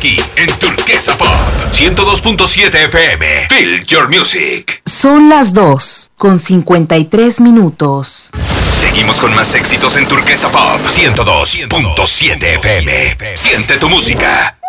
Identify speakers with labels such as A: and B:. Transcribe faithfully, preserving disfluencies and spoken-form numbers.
A: aquí en Turquesa Pop ciento dos punto siete F M. Feel your music.
B: Son las dos con cincuenta y tres minutos.
A: Seguimos con más éxitos en Turquesa Pop ciento dos punto siete F M. Siente tu música.